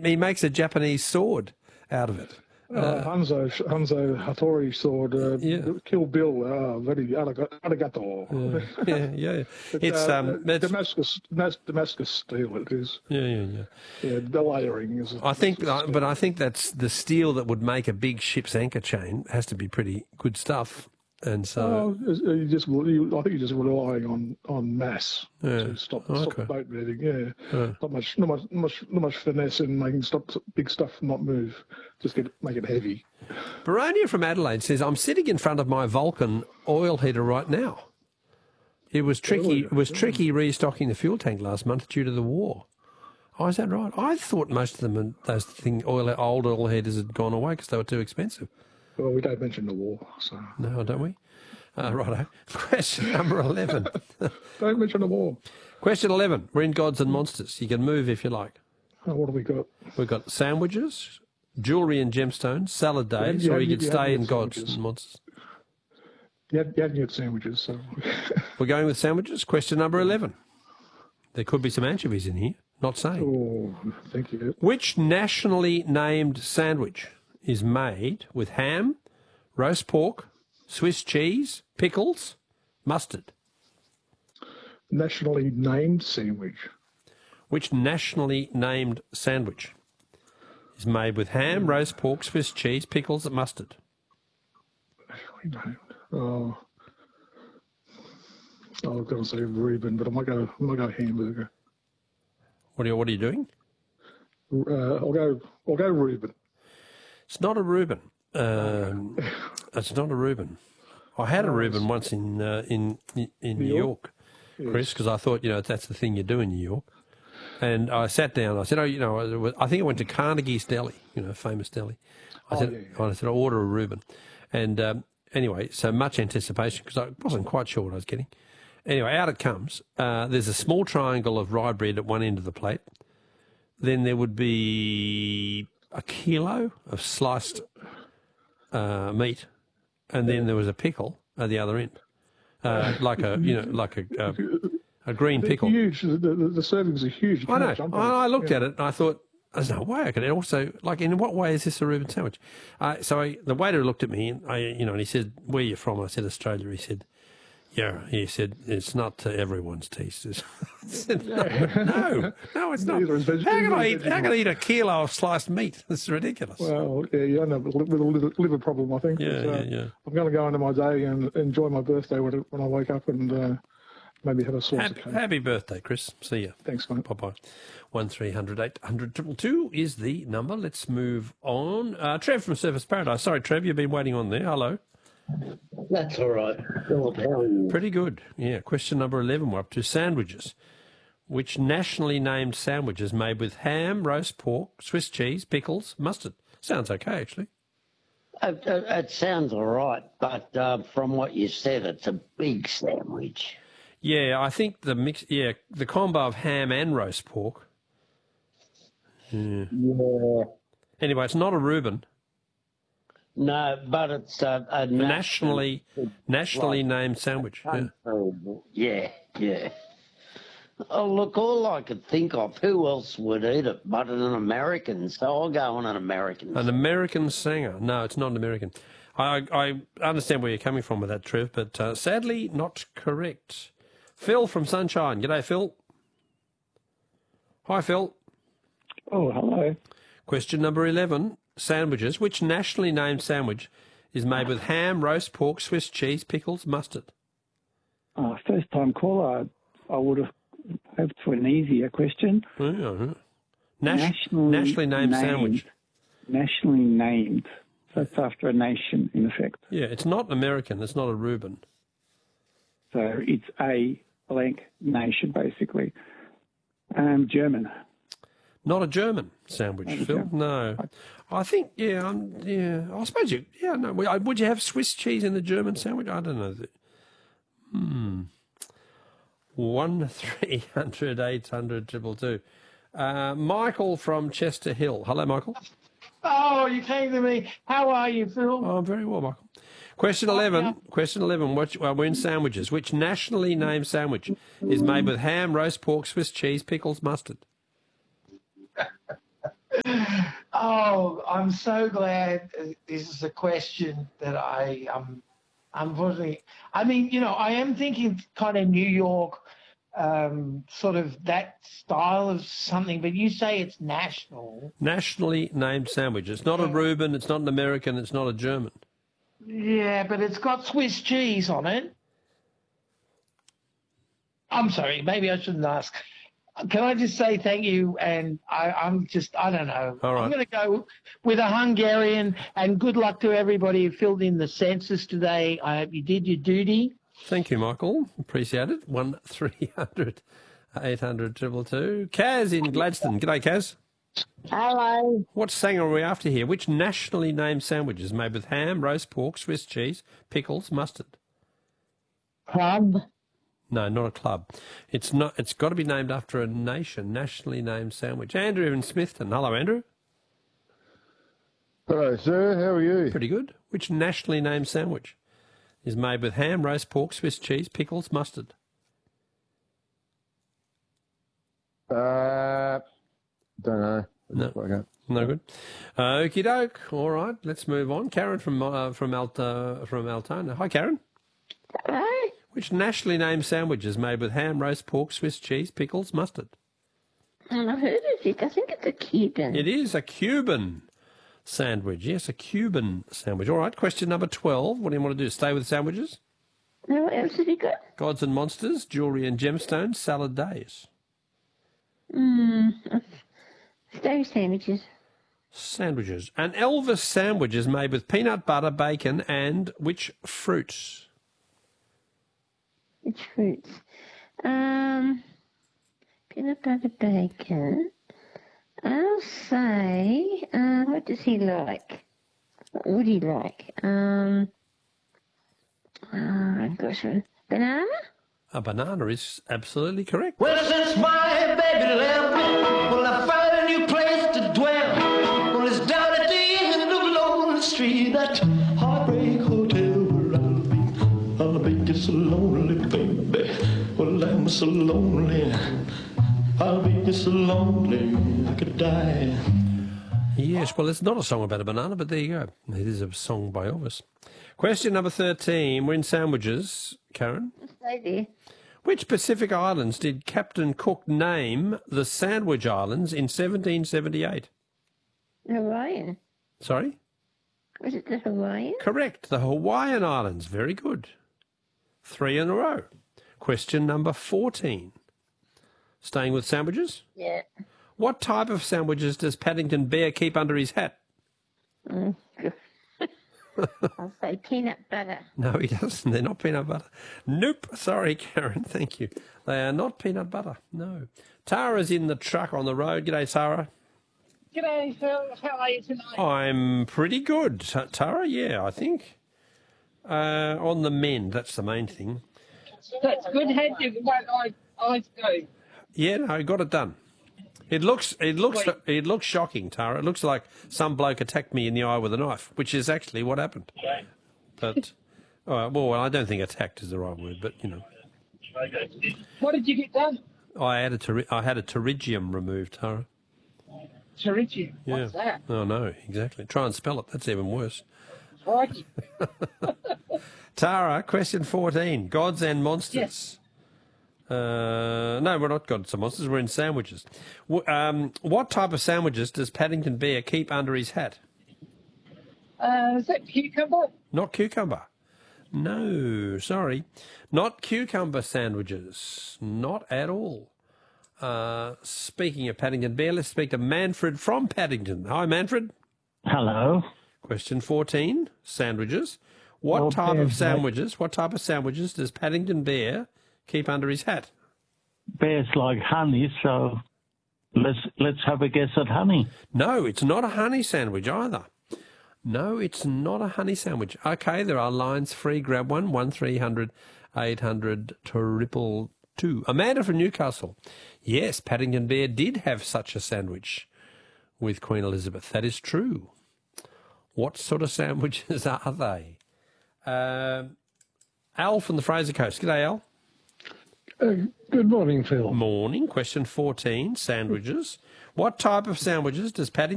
he makes a Japanese sword out of it. Hanzo Hattori sword, Kill Bill, very arigato. Yeah. It's Damascus steel. It is. Yeah. Yeah, the layering is. I think that's the steel that would make a big ship's anchor chain. Has to be pretty good stuff. And so, I think you're just relying on mass to stop the boat moving. Yeah, not much finesse in making big stuff not move. Just make it heavy. Baronia from Adelaide says, "I'm sitting in front of my Vulcan oil heater right now. It was tricky. It was tricky restocking the fuel tank last month due to the war." Oh, is that right? I thought most of them, old oil heaters had gone away because they were too expensive. Well, we don't mention the war, so... No, don't we? Righto. Question number 11. Don't mention the war. Question 11. We're in Gods and Monsters. You can move if you like. What have we got? We've got sandwiches, jewellery and gemstones, salad days, or you could stay in Gods and Monsters. You hadn't get sandwiches, so... We're going with sandwiches. Question number 11. There could be some anchovies in here. Not saying. Oh, thank you. Which nationally named sandwich is made with ham, roast pork, Swiss cheese, pickles, mustard? Nationally named sandwich. Which nationally named sandwich is made with ham, roast pork, Swiss cheese, pickles, and mustard? Nationally named. Oh, I was going to say Reuben, but I might go hamburger. What are you doing? I'll go Reuben. It's not a Reuben. It's not a Reuben. I had a Reuben once in New York, Chris, because I thought, that's the thing you do in New York. And I sat down. I said, I think I went to Carnegie's Deli, famous deli. I said, I order a Reuben. And anyway, so much anticipation because I wasn't quite sure what I was getting. Anyway, out it comes. There's a small triangle of rye bread at one end of the plate. Then there would be a kilo of sliced meat, and then there was a pickle at the other end, like a green pickle. Huge. The servings are huge. I know. I looked at it and I thought, there's no way I could. Also, in what way is this a Reuben sandwich? The waiter looked at me and and he said, "Where are you from?" I said, "Australia." He said, "Yeah." He said, "It's not to everyone's taste." I said, no, it's not. How can I eat a kilo of sliced meat? This is ridiculous. Well, yeah, you end up with a liver problem, I think. Yeah. I'm going to go into my day and enjoy my birthday when I wake up and maybe have a slice of cake. Happy birthday, Chris. See you. Thanks, mate. Bye-bye. 1300 800 222 is the number. Let's move on. Trev from Surfers Paradise. Sorry, Trev, you've been waiting on there. Hello. That's all right. Philip, how are you? Pretty good. Yeah. Question number 11. We're up to sandwiches. Which nationally named sandwich is made with ham, roast pork, Swiss cheese, pickles, mustard? Sounds okay, actually. It sounds all right, but from what you said, it's a big sandwich. Yeah, I think the combo of ham and roast pork. Yeah. Anyway, it's not a Reuben. No, but it's a nationally named sandwich. Yeah. Oh, look, all I could think of, who else would eat it but an American? So I'll go on an American. An American singer. No, it's not an American. I understand where you're coming from with that, Trev, but sadly not correct. Phil from Sunshine. G'day, Phil. Hi, Phil. Oh, hello. Question number 11. Sandwiches. Which nationally named sandwich is made with ham, roast pork, Swiss cheese, pickles, mustard? First time caller. I would have hoped for an easier question. Nationally named sandwich. Nationally named. So it's after a nation, in effect. Yeah, it's not American. It's not a Reuben. So it's a blank nation, basically. German. Not a German sandwich, Phil. No. I think, I suppose no. Would you have Swiss cheese in the German sandwich? I don't know. 1300 800 222. Michael from Chester Hill. Hello, Michael. Oh, you came to me. How are you, Phil? Oh, very well, Michael. Question 11. Question 11. We're in sandwiches. Which nationally named sandwich is made with ham, roast pork, Swiss cheese, pickles, mustard? Oh, I'm so glad this is a question that unfortunately, I mean, I am thinking kind of New York, sort of that style of something, but you say it's national. Nationally named sandwich. It's not a Reuben, it's not an American, it's not a German. Yeah, but it's got Swiss cheese on it. I'm sorry, maybe I shouldn't ask. Can I just say thank you? And I don't know. All right. I'm going to go with a Hungarian, and good luck to everybody who filled in the census today. I hope you did your duty. Thank you, Michael. Appreciate it. 1300 800 222. Kaz in Gladstone. G'day, Kaz. Hello. What sang are we after here? Which nationally named sandwich is made with ham, roast pork, Swiss cheese, pickles, mustard? Club. No, not a club. It's not. It's got to be named after a nation, nationally named sandwich. Andrew in Smithton. Hello, Andrew. Hello, sir. How are you? Pretty good. Which nationally named sandwich is made with ham, roast pork, Swiss cheese, pickles, mustard? Don't know. No. No good. Okie doke. All right, let's move on. Karen from Altona. Hi, Karen. Hello. Which nationally named sandwich is made with ham, roast pork, Swiss cheese, pickles, mustard? I've heard of it. I think it's a Cuban. It is a Cuban sandwich. Yes, a Cuban sandwich. All right, question number 12. What do you want to do? Stay with sandwiches? No, what else have you got? Gods and monsters, jewellery and gemstones, salad days. Stay with sandwiches. Sandwiches. An Elvis sandwich is made with peanut butter, bacon, and which fruits? Which fruits? Peanut butter bacon. I'll say, what does he like? What would he like? Gosh, banana? A banana is absolutely correct. Well, since my baby left, well, I found a new place to dwell. Well, it's down at the end of Lonely Street, that heartbreak hotel where I'll be just so lonely, baby. Well, I'm so lonely, I'll be just so lonely, I could die. Yes, well, it's not a song about a banana, but there you go. It is a song by Elvis. Question number 13. We're in sandwiches, Karen. Stay there. Which Pacific Islands did Captain Cook name the Sandwich Islands in 1778? Hawaiian. Sorry? Was it the Hawaiian? Correct. The Hawaiian Islands. Very good. 3 in a row. Question number 14. Staying with sandwiches? Yeah. What type of sandwiches does Paddington Bear keep under his hat? I'll say peanut butter. No, he doesn't. They're not peanut butter. Nope. Sorry, Karen. Thank you. They are not peanut butter. No. Tara's in the truck on the road. G'day, Tara. G'day, Phil. How are you tonight? I'm pretty good, Tara. Yeah, I think. On the mend. That's the main thing. That's good. Had you I go. Yeah, no, got it done. It looks shocking, Tara. It looks like some bloke attacked me in the eye with a knife, which is actually what happened. But, well, I don't think attacked is the right word, but, you know. What did you get done? I had a pterygium removed, Tara. Pterygium? Yeah. What's that? Oh, no, exactly. Try and spell it. That's even worse. Crikey. Tara, question 14. Gods and monsters. Yes. No, we're not gods and monsters. We're in sandwiches. What type of sandwiches does Paddington Bear keep under his hat? Is that cucumber? Not cucumber. No, sorry. Not cucumber sandwiches. Not at all. Speaking of Paddington Bear, let's speak to Manfred from Paddington. Hi, Manfred. Hello. Question 14. Sandwiches. What type of sandwiches does Paddington Bear keep under his hat? Bears like honey, so let's have a guess at honey. No, it's not a honey sandwich either. No, it's not a honey sandwich. Okay, there are lines free. Grab one. 1300 800 222. Amanda from Newcastle. Yes, Paddington Bear did have such a sandwich with Queen Elizabeth. That is true. What sort of sandwiches are they? Al from the Fraser Coast. G'day, Al. Good morning, Phil. Morning. Question 14, sandwiches. What type of sandwiches does Paddington